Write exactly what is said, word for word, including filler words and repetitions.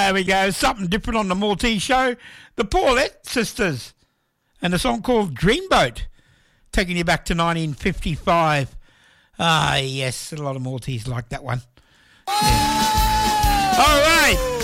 There we go. Something different on the Maltese show. The Paulette Sisters. And a song called Dreamboat. Taking you back to nineteen fifty-five. Ah, yes. A lot of Maltese like that one. Yeah. All right.